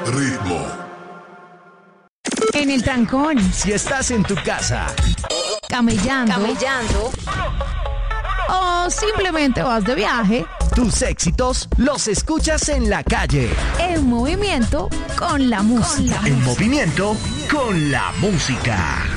ritmo. En el trancón, Si estás en tu casa, camellando o simplemente vas de viaje, tus éxitos los escuchas en la calle. en movimiento con la música. En movimiento con la música.